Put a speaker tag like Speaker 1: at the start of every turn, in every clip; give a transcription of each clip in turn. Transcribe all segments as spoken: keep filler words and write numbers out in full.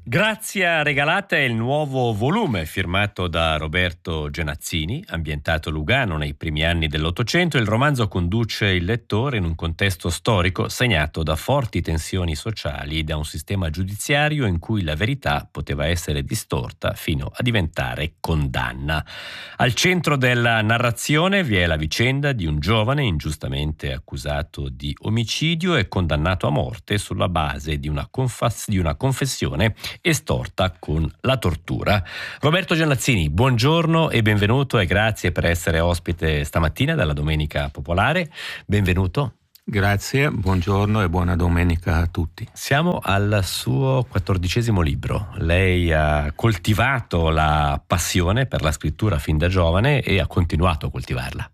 Speaker 1: Grazia regalata è il nuovo volume firmato da Roberto Genazzini, ambientato a Lugano nei primi anni dell'Ottocento. Il romanzo conduce il lettore in un contesto storico segnato da forti tensioni sociali, da un sistema giudiziario in cui la verità poteva essere distorta fino a diventare condanna. Al centro della narrazione vi è la vicenda di un giovane ingiustamente accusato di omicidio e condannato a morte sulla base di una, confas- di una confessione estorta con la tortura. Roberto Genazzini, buongiorno e benvenuto, e grazie per essere ospite stamattina della Domenica Popolare. Benvenuto.
Speaker 2: Grazie, buongiorno e buona domenica a tutti.
Speaker 1: Siamo al suo quattordicesimo libro. Lei ha coltivato la passione per la scrittura fin da giovane e ha continuato a coltivarla.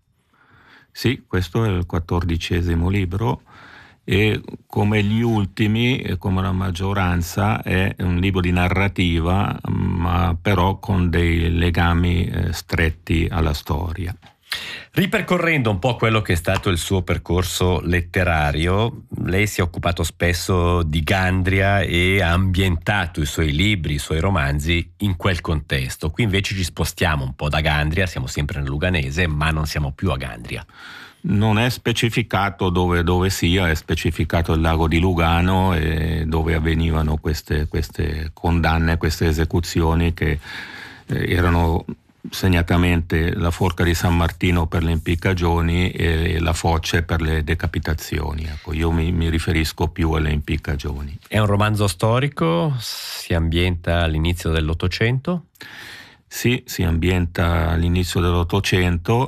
Speaker 2: Sì, questo è il quattordicesimo libro e come gli ultimi, come la maggioranza, è un libro di narrativa, ma però con dei legami eh, stretti alla storia.
Speaker 1: Ripercorrendo un po' quello che è stato il suo percorso letterario, lei si è occupato spesso di Gandria e ha ambientato i suoi libri, i suoi romanzi in quel contesto. Qui invece ci spostiamo un po' da Gandria, siamo sempre nel Luganese, ma non siamo più a Gandria.
Speaker 2: Non è specificato dove, dove sia, è specificato il lago di Lugano, e dove avvenivano queste, queste condanne, queste esecuzioni che eh, erano segnatamente la forca di San Martino per le impiccagioni e la foce per le decapitazioni. Ecco, io mi, mi riferisco più alle impiccagioni.
Speaker 1: È un romanzo storico? Si ambienta all'inizio dell'Ottocento?
Speaker 2: Sì, si ambienta all'inizio dell'Ottocento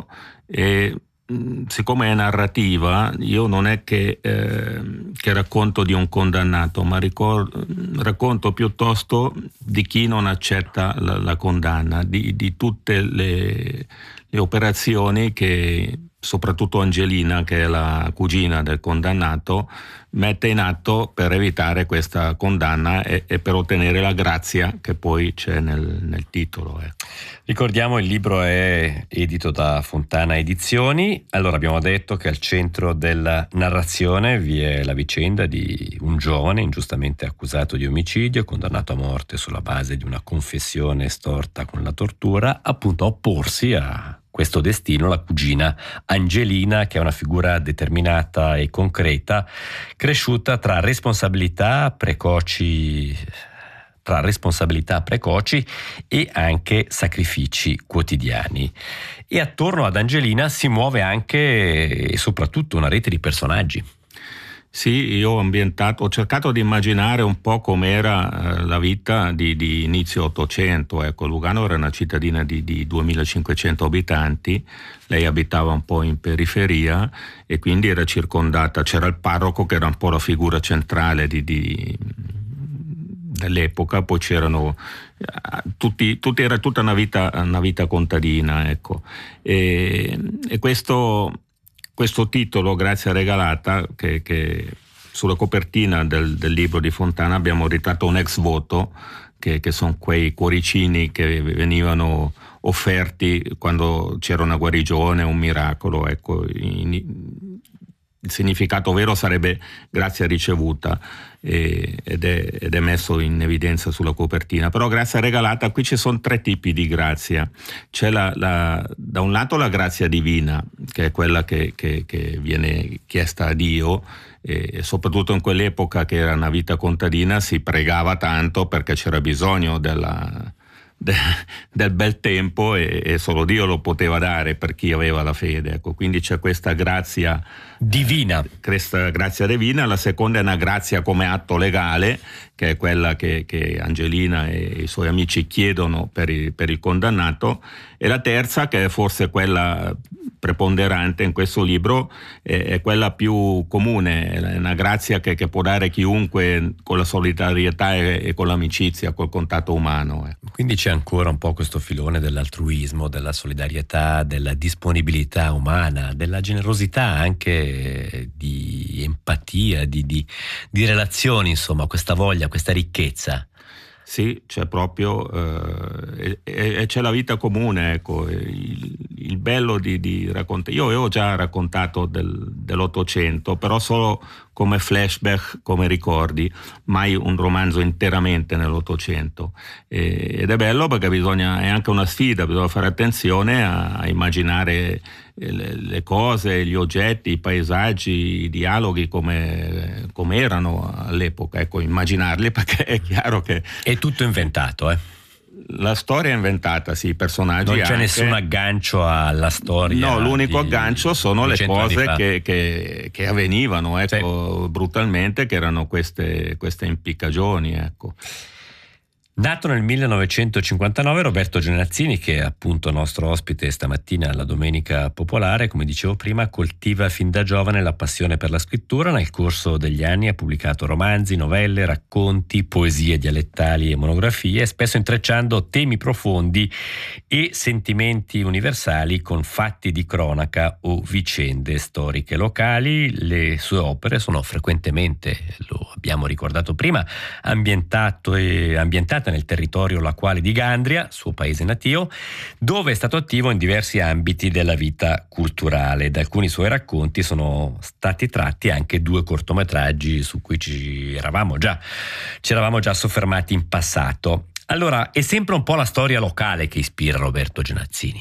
Speaker 2: e siccome è narrativa, io non è che, eh, che racconto di un condannato, ma ricor- racconto piuttosto di chi non accetta la, la condanna, di, di tutte le, le operazioni che soprattutto Angelina, che è la cugina del condannato, mette in atto per evitare questa condanna e, e per ottenere la grazia che poi c'è nel, nel titolo. Eh.
Speaker 1: Ricordiamo, il libro è edito da Fontana Edizioni. Allora, abbiamo detto che al centro della narrazione vi è la vicenda di un giovane ingiustamente accusato di omicidio, condannato a morte sulla base di una confessione estorta con la tortura, appunto a opporsi a questo destino la cugina Angelina, che è una figura determinata e concreta, cresciuta tra responsabilità precoci tra responsabilità precoci e anche sacrifici quotidiani. E attorno ad Angelina si muove anche e soprattutto una rete di personaggi.
Speaker 2: Sì, io ho ambientato, ho cercato di immaginare un po' com'era eh, la vita di, di inizio Ottocento. Ecco, Lugano era una cittadina di, di duemilacinquecento abitanti, lei abitava un po' in periferia e quindi era circondata, c'era il parroco che era un po' la figura centrale di, di, dell'epoca, poi c'erano tutti, tutti era tutta una vita, una vita contadina, ecco. E, e questo Questo titolo, Grazia regalata, che, che sulla copertina del, del libro di Fontana abbiamo ritratto un ex voto, che, che sono quei cuoricini che venivano offerti quando c'era una guarigione, un miracolo. Ecco, in, il significato vero sarebbe grazia ricevuta, eh, ed, è, ed è messo in evidenza sulla copertina. Però grazia regalata, qui ci sono tre tipi di grazia. C'è la, la, da un lato la grazia divina, che è quella che, che, che viene chiesta a Dio, e soprattutto in quell'epoca che era una vita contadina si pregava tanto perché c'era bisogno della De, del bel tempo e, e solo Dio lo poteva dare per chi aveva la fede. Ecco, quindi c'è questa grazia divina. Eh, questa grazia divina. La seconda è una grazia come atto legale, che è quella che, che Angelina e i suoi amici chiedono per il, per il condannato, e la terza, che è forse quella preponderante in questo libro, è, è quella più comune, è una grazia che, che può dare chiunque con la solidarietà e, e con l'amicizia, col contatto umano. Eh.
Speaker 1: Quindi c'è ancora un po' questo filone dell'altruismo, della solidarietà, della disponibilità umana, della generosità, anche di empatia, di, di, di relazioni, insomma, questa voglia, questa ricchezza.
Speaker 2: Sì, c'è proprio eh, e, e c'è la vita comune, ecco, il, il bello di, di raccontare. Io avevo già raccontato del, dell'Ottocento, però solo come flashback, come ricordi, mai un romanzo interamente nell'Ottocento. E, ed è bello perché bisogna, è anche una sfida, bisogna fare attenzione a, a immaginare le, le cose, gli oggetti, i paesaggi, i dialoghi come, come erano all'epoca, ecco, immaginarli, perché è chiaro che
Speaker 1: è tutto inventato, eh?
Speaker 2: La storia è inventata, sì, i personaggi
Speaker 1: non c'è
Speaker 2: anche.
Speaker 1: nessun aggancio alla storia.
Speaker 2: No, l'unico
Speaker 1: di,
Speaker 2: aggancio sono le cose che, che, che avvenivano, ecco, sì, brutalmente, che erano queste, queste impiccagioni, ecco.
Speaker 1: Nato nel millenovecentocinquantanove, Roberto Genazzini, che è appunto nostro ospite stamattina alla Domenica Popolare, come dicevo prima, coltiva fin da giovane la passione per la scrittura. Nel corso degli anni ha pubblicato romanzi, novelle, racconti, poesie dialettali e monografie, spesso intrecciando temi profondi e sentimenti universali con fatti di cronaca o vicende storiche locali. Le sue opere sono frequentemente, lo abbiamo ricordato prima, ambientato e ambientate nel territorio lacuale di Gandria, suo paese natio, dove è stato attivo in diversi ambiti della vita culturale. Da alcuni suoi racconti sono stati tratti anche due cortometraggi su cui ci eravamo già, ci eravamo già soffermati in passato. Allora, è sempre un po' la storia locale che ispira Roberto Genazzini.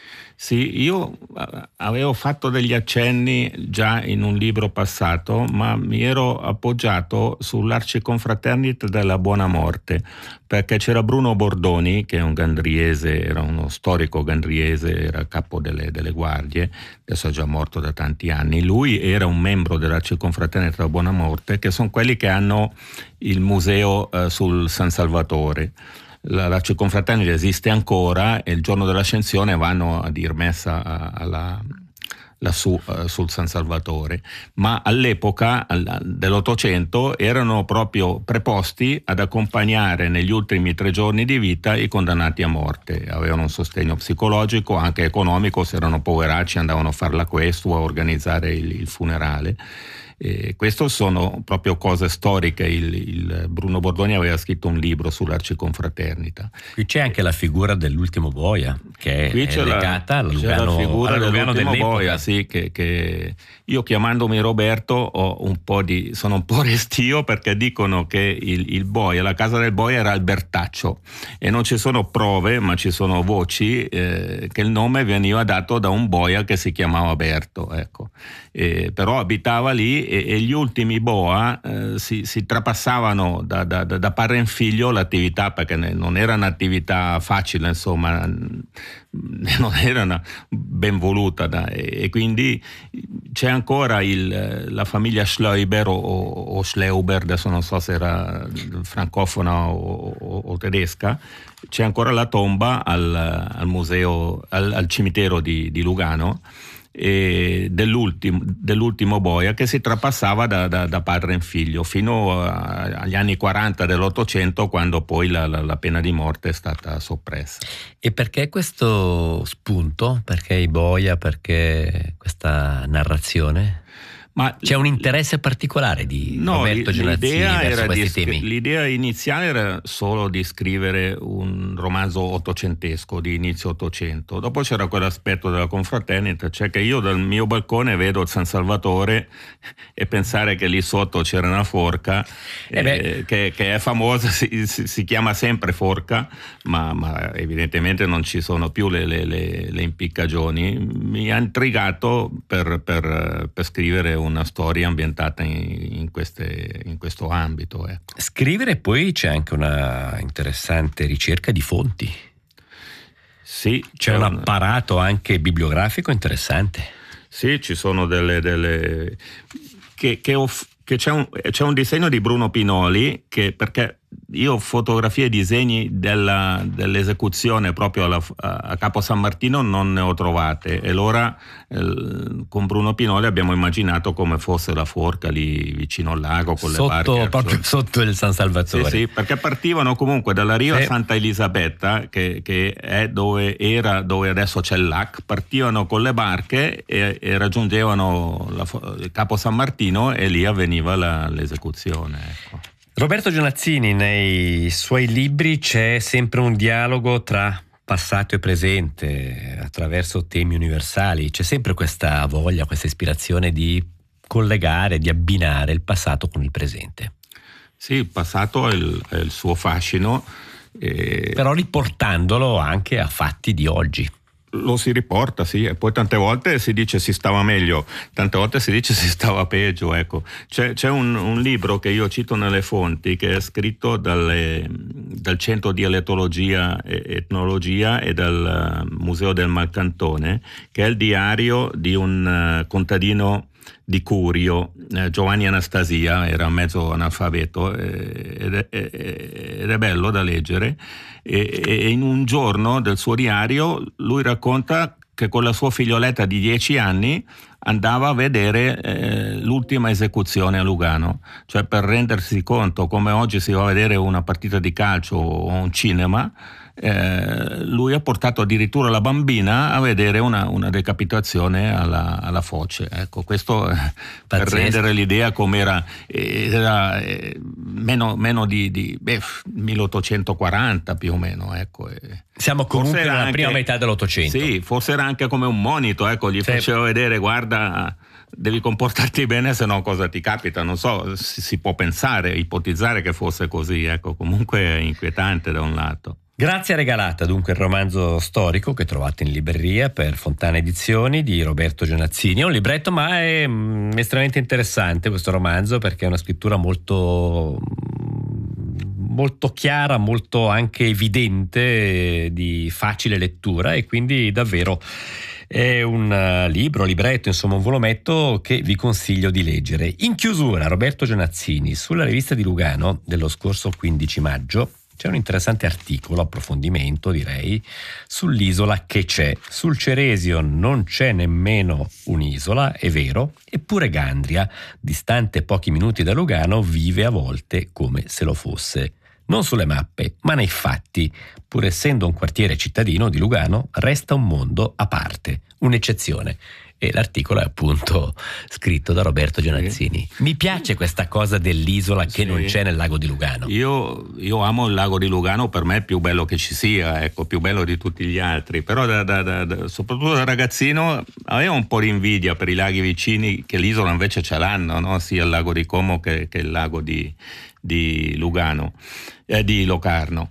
Speaker 2: Sì, io avevo fatto degli accenni già in un libro passato, ma mi ero appoggiato sull'Arciconfraternita della Buona Morte, perché c'era Bruno Bordoni, che è un gandriese, era uno storico gandriese, era capo delle, delle guardie, adesso è già morto da tanti anni. Lui era un membro dell'Arciconfraternita della Buona Morte, che sono quelli che hanno il museo eh, sul San Salvatore. La, la Circonfraternita esiste ancora e il giorno dell'Ascensione vanno a dir messa alla, lassù uh, sul San Salvatore, ma all'epoca al, dell'Ottocento erano proprio preposti ad accompagnare negli ultimi tre giorni di vita i condannati a morte. Avevano un sostegno psicologico, anche economico, se erano poveracci andavano a fare la questua, a organizzare il, il funerale. E queste sono proprio cose storiche. Il, il Bruno Bordoni aveva scritto un libro sull'Arciconfraternita.
Speaker 1: Qui c'è anche la figura dell'ultimo boia, che
Speaker 2: Qui
Speaker 1: è,
Speaker 2: c'è
Speaker 1: è
Speaker 2: la,
Speaker 1: legata al
Speaker 2: c'è
Speaker 1: Lugano,
Speaker 2: la figura
Speaker 1: al Lugano
Speaker 2: dell'ultimo
Speaker 1: dell'epoca.
Speaker 2: boia, sì, che, che io chiamandomi Roberto ho un po' di, sono un po' restio, perché dicono che il, il boia, la casa del boia era Albertaccio, e non ci sono prove, ma ci sono voci eh, che il nome veniva dato da un boia che si chiamava Berto, ecco. Eh, però abitava lì e, e gli ultimi boa eh, si, si trapassavano da, da, da padre in figlio l'attività, perché ne, non era un'attività facile, insomma, non era una, ben voluta da, e, e quindi c'è ancora il, la famiglia Schleuber o, o Schleuber, adesso non so se era francofona o, o, o tedesca. C'è ancora la tomba al, al museo, al, al cimitero di, di Lugano, e dell'ultimo, dell'ultimo boia, che si trapassava da, da, da padre in figlio fino a, agli anni quaranta dell'Ottocento, quando poi la, la, la pena di morte è stata soppressa.
Speaker 1: E perché questo spunto? Perché i boia? Perché questa narrazione? Ma c'è un interesse particolare di
Speaker 2: no,
Speaker 1: Roberto Genazzini verso questi
Speaker 2: di,
Speaker 1: temi?
Speaker 2: L'idea iniziale era solo di scrivere un romanzo ottocentesco di inizio Ottocento. Dopo c'era quell'aspetto della confraternita, cioè che io dal mio balcone vedo il San Salvatore e pensare che lì sotto c'era una forca eh eh, che, che è famosa, si, si, si chiama sempre forca, ma, ma evidentemente non ci sono più le, le, le, le impiccagioni. Mi ha intrigato per, per, per scrivere una storia ambientata in, in, queste, in questo ambito. Ecco.
Speaker 1: Scrivere, poi c'è anche una interessante ricerca di fonti.
Speaker 2: Sì,
Speaker 1: c'è, c'è un apparato anche bibliografico interessante.
Speaker 2: Sì, ci sono delle... delle che, che, off, che c'è, un, c'è un disegno di Bruno Pinoli, che perché io fotografie e disegni della, dell'esecuzione proprio alla, a Capo San Martino non ne ho trovate, e allora eh, con Bruno Pinoli abbiamo immaginato come fosse la forca lì vicino al lago con
Speaker 1: sotto,
Speaker 2: le barche
Speaker 1: proprio sotto il San Salvatore.
Speaker 2: sì, sì, perché partivano comunque dalla riva
Speaker 1: sì.
Speaker 2: Santa Elisabetta, che, che è dove era, dove adesso c'è il Lac, partivano con le barche e, e raggiungevano la, il Capo San Martino, e lì avveniva la, l'esecuzione, ecco.
Speaker 1: Roberto Genazzini, nei suoi libri c'è sempre un dialogo tra passato e presente attraverso temi universali, c'è sempre questa voglia, questa ispirazione di collegare, di abbinare il passato con il presente.
Speaker 2: Sì, il passato è il, è il suo fascino. E...
Speaker 1: però riportandolo anche a fatti di oggi.
Speaker 2: Lo si riporta, sì, e poi tante volte si dice si stava meglio, tante volte si dice si stava peggio, ecco. C'è, c'è un, un libro che io cito nelle fonti, che è scritto dalle, dal Centro di Eletologia e Etnologia e dal Museo del Malcantone, che è il diario di un uh, contadino di Curio, eh, Giovanni Anastasia, era mezzo analfabeto, eh, ed, è, ed è bello da leggere, e, e in un giorno del suo diario lui racconta che con la sua figlioletta di dieci anni andava a vedere eh, l'ultima esecuzione a Lugano, cioè per rendersi conto come oggi si va a vedere una partita di calcio o un cinema. Eh, lui ha portato addirittura la bambina a vedere una, una decapitazione alla, alla foce, ecco, questo eh, per rendere l'idea com'era, era eh, meno, meno di, di beh, milleottocentoquaranta più o meno, ecco. Eh.
Speaker 1: Siamo comunque nella prima metà dell'Ottocento.
Speaker 2: Sì, forse era anche come un monito, ecco, gli sì. faceva vedere, guarda, devi comportarti bene, se no cosa ti capita, non so, si, si può pensare, ipotizzare che fosse così, ecco, comunque è inquietante da un lato.
Speaker 1: Grazia regalata, dunque, il romanzo storico che trovate in libreria per Fontana Edizioni di Roberto Genazzini. È un libretto, ma è mh, estremamente interessante questo romanzo, perché è una scrittura molto molto chiara, molto anche evidente, di facile lettura, e quindi davvero è un libro, libretto, insomma un volumetto che vi consiglio di leggere. In chiusura, Roberto Genazzini, sulla rivista di Lugano dello scorso quindici maggio c'è un interessante articolo, approfondimento direi, sull'isola che c'è. Sul Ceresio non c'è nemmeno un'isola, è vero, eppure Gandria, distante pochi minuti da Lugano, vive a volte come se lo fosse. Non sulle mappe, ma nei fatti. Pur essendo un quartiere cittadino di Lugano, resta un mondo a parte, un'eccezione. E l'articolo è appunto scritto da Roberto Genazzini. Sì. Mi piace questa cosa dell'isola che sì. non c'è nel lago di Lugano.
Speaker 2: Io, io amo il lago di Lugano, per me è più bello che ci sia, ecco, più bello di tutti gli altri. Però da, da, da, da, soprattutto da ragazzino avevo un po' di invidia per i laghi vicini, che l'isola invece ce l'hanno, no? Sia il lago di Como che, che il lago di, di Lugano. Eh, di Locarno.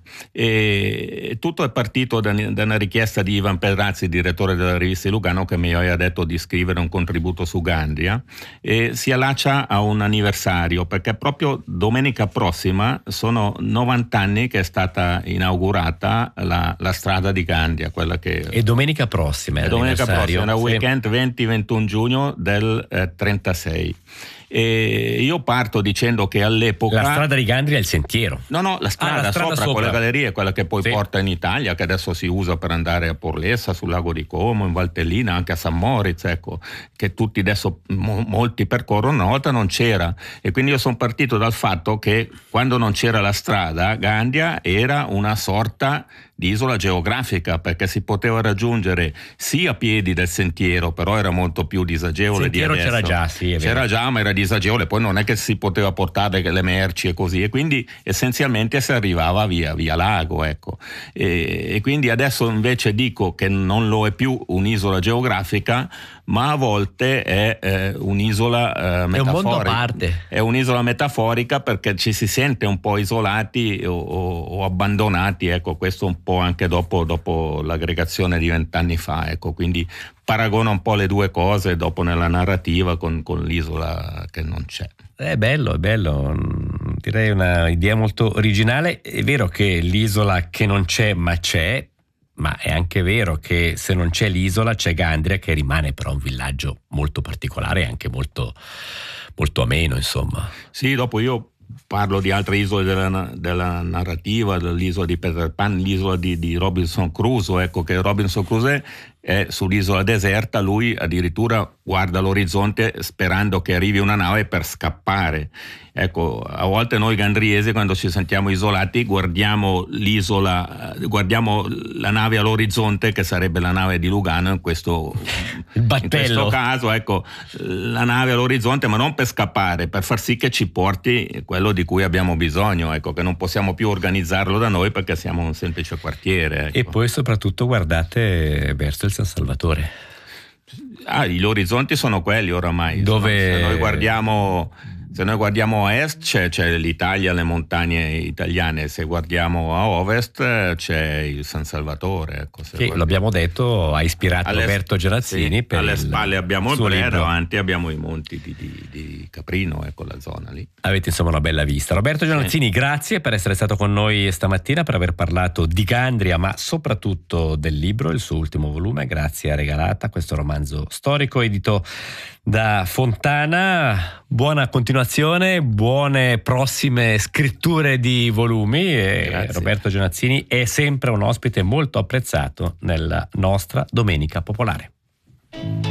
Speaker 2: E tutto è partito da, da una richiesta di Ivan Pedrazzi, direttore della rivista di Lugano, che mi aveva detto di scrivere un contributo su Gandria, e si allaccia a un anniversario, perché proprio domenica prossima sono novanta anni che è stata inaugurata la, la strada di Gandria, quella che
Speaker 1: e domenica prossima è
Speaker 2: domenica prossima, era
Speaker 1: sì.
Speaker 2: weekend venti ventuno giugno del eh, trentasei. E io parto dicendo che all'epoca
Speaker 1: la strada di Gandria è il sentiero.
Speaker 2: No, no, la strada,
Speaker 1: ah, la strada
Speaker 2: sopra,
Speaker 1: sopra,
Speaker 2: quella galleria è quella che poi
Speaker 1: sì.
Speaker 2: porta in Italia, che adesso si usa per andare a Porlessa, sul lago di Como, in Valtellina, anche a San Moritz, ecco, che tutti adesso mo, molti percorrono, una volta non c'era. E quindi io sono partito dal fatto che quando non c'era la strada, Gandria era una sorta di isola geografica, perché si poteva raggiungere sia a piedi del sentiero, però era molto più disagevole di adesso.
Speaker 1: Il sentiero c'era già, sì, è vero.
Speaker 2: C'era già, ma era disagevole, poi non è che si poteva portare le merci e così, e quindi essenzialmente si arrivava via, via lago, ecco. E, e quindi adesso invece dico che non lo è più un'isola geografica, ma a volte è eh, un'isola eh, metaforica. È un mondo a parte. È un'isola metaforica, perché ci si sente un po' isolati o, o, o abbandonati, ecco, questo un po' anche dopo, dopo l'aggregazione di vent'anni fa, ecco, quindi paragona un po' le due cose dopo nella narrativa con, con l'isola che non c'è.
Speaker 1: È bello, è bello, direi una idea molto originale. È vero che l'isola che non c'è ma c'è, ma è anche vero che se non c'è l'isola c'è Gandria, che rimane però un villaggio molto particolare e anche molto, molto ameno, insomma.
Speaker 2: Sì, dopo io parlo di altre isole della, della narrativa, dell'isola di Peter Pan, l'isola di, di Robinson Crusoe, ecco, che Robinson Crusoe è sull'isola deserta, lui addirittura guarda l'orizzonte sperando che arrivi una nave per scappare. Ecco, a volte noi gandriesi, quando ci sentiamo isolati, guardiamo l'isola, guardiamo la nave all'orizzonte, che sarebbe la nave di Lugano in questo,
Speaker 1: Il
Speaker 2: in questo caso, ecco, la nave all'orizzonte, ma non per scappare, per far sì che ci porti quello di cui abbiamo bisogno, ecco, che non possiamo più organizzarlo da noi perché siamo un semplice quartiere. Ecco.
Speaker 1: E poi soprattutto guardate verso il San Salvatore.
Speaker 2: Ah, gli orizzonti sono quelli oramai.
Speaker 1: Dove...
Speaker 2: Se noi guardiamo, se noi guardiamo a est c'è, c'è l'Italia, le montagne italiane, se guardiamo a ovest c'è il San Salvatore. Ecco,
Speaker 1: che l'abbiamo detto, ha ispirato alle, Roberto Gerazzini.
Speaker 2: Sì,
Speaker 1: per
Speaker 2: alle
Speaker 1: il
Speaker 2: spalle abbiamo il
Speaker 1: suo
Speaker 2: Brera,
Speaker 1: libro.
Speaker 2: avanti abbiamo i monti di, di, di Caprino, ecco la zona lì.
Speaker 1: Avete insomma una bella vista. Roberto Gerazzini, sì. Grazie per essere stato con noi stamattina, per aver parlato di Gandria, ma soprattutto del libro, il suo ultimo volume, Grazia Regalata, questo romanzo storico edito da Fontana. Buona continuazione, buone prossime scritture di volumi. E Roberto Gerazzini è sempre un ospite molto apprezzato nella nostra Domenica Popolare.